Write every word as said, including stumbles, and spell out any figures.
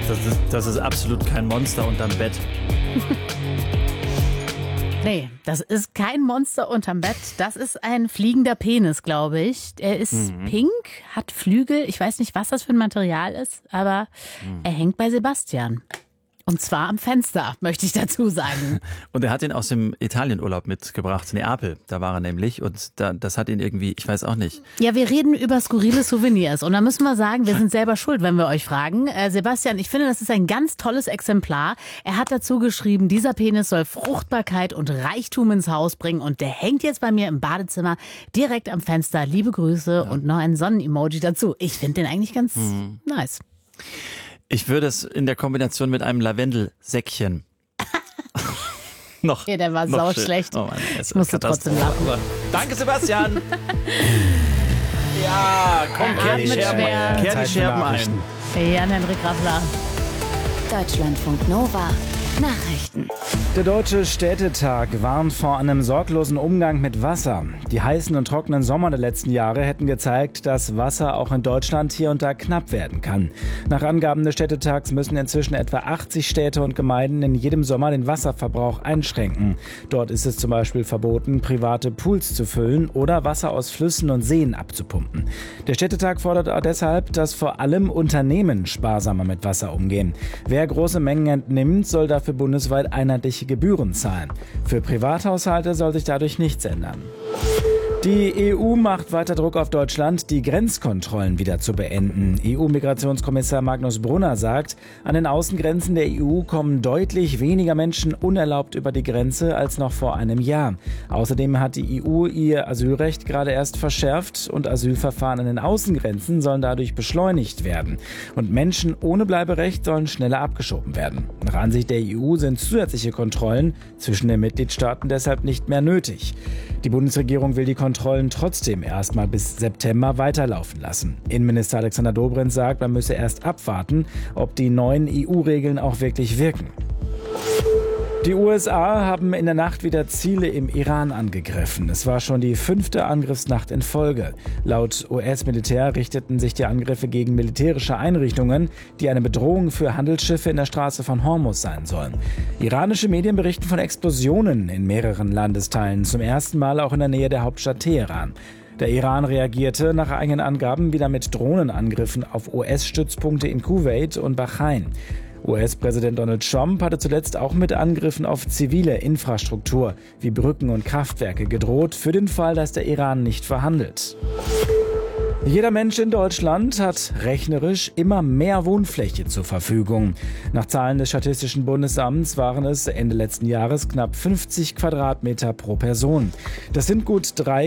Das ist, das ist absolut kein Monster unterm Bett. Nee, das ist kein Monster unterm Bett. Das ist ein fliegender Penis, glaube ich. Er ist mhm. pink, hat Flügel. Ich weiß nicht, was das für ein Material ist, aber mhm. er hängt bei Sebastian. Und zwar am Fenster, möchte ich dazu sagen. Und er hat ihn aus dem Italienurlaub mitgebracht, Neapel. Da war er nämlich. Und da, das hat ihn irgendwie, ich weiß auch nicht. Ja, wir reden über skurrile Souvenirs. Und da müssen wir sagen, wir sind selber schuld, wenn wir euch fragen. Äh, Sebastian, ich finde, das ist ein ganz tolles Exemplar. Er hat dazu geschrieben, dieser Penis soll Fruchtbarkeit und Reichtum ins Haus bringen. Und der hängt jetzt bei mir im Badezimmer direkt am Fenster. Liebe Grüße ja. und noch ein Sonnen-Emoji dazu. Ich finde den eigentlich ganz mhm. nice. Ich würde es in der Kombination mit einem Lavendelsäckchen noch. Ja, der war sau schlecht. Oh Mann, ich musste trotzdem lachen. Danke, Sebastian. Ja, komm, kehr die Scherben, kehr die Scherben ein. Jan-Henrik Raffler. Deutschlandfunk Nova. Nachrichten. Der Deutsche Städtetag warnt vor einem sorglosen Umgang mit Wasser. Die heißen und trockenen Sommer der letzten Jahre hätten gezeigt, dass Wasser auch in Deutschland hier und da knapp werden kann. Nach Angaben des Städtetags müssen inzwischen etwa achtzig Städte und Gemeinden in jedem Sommer den Wasserverbrauch einschränken. Dort ist es zum Beispiel verboten, private Pools zu füllen oder Wasser aus Flüssen und Seen abzupumpen. Der Städtetag fordert auch deshalb, dass vor allem Unternehmen sparsamer mit Wasser umgehen. Wer große Mengen entnimmt, soll dafür für bundesweit einheitliche Gebühren zahlen. Für Privathaushalte soll sich dadurch nichts ändern. Die E U macht weiter Druck auf Deutschland, die Grenzkontrollen wieder zu beenden. E U-Migrationskommissar Magnus Brunner sagt, an den Außengrenzen der E U kommen deutlich weniger Menschen unerlaubt über die Grenze als noch vor einem Jahr. Außerdem hat die E U ihr Asylrecht gerade erst verschärft und Asylverfahren an den Außengrenzen sollen dadurch beschleunigt werden. Und Menschen ohne Bleiberecht sollen schneller abgeschoben werden. Nach Ansicht der E U sind zusätzliche Kontrollen zwischen den Mitgliedstaaten deshalb nicht mehr nötig. Die Bundesregierung will die Kontrollen trotzdem erstmal bis September weiterlaufen lassen. Innenminister Alexander Dobrindt sagt, man müsse erst abwarten, ob die neuen E U-Regeln auch wirklich wirken. Die U S A haben in der Nacht wieder Ziele im Iran angegriffen. Es war schon die fünfte Angriffsnacht in Folge. Laut U S-Militär richteten sich die Angriffe gegen militärische Einrichtungen, die eine Bedrohung für Handelsschiffe in der Straße von Hormuz sein sollen. Iranische Medien berichten von Explosionen in mehreren Landesteilen, zum ersten Mal auch in der Nähe der Hauptstadt Teheran. Der Iran reagierte nach eigenen Angaben wieder mit Drohnenangriffen auf U S-Stützpunkte in Kuwait und Bahrain. U S-Präsident Donald Trump hatte zuletzt auch mit Angriffen auf zivile Infrastruktur wie Brücken und Kraftwerke gedroht, für den Fall, dass der Iran nicht verhandelt. Jeder Mensch in Deutschland hat rechnerisch immer mehr Wohnfläche zur Verfügung. Nach Zahlen des Statistischen Bundesamts waren es Ende letzten Jahres knapp fünfzig Quadratmeter pro Person. Das sind gut drei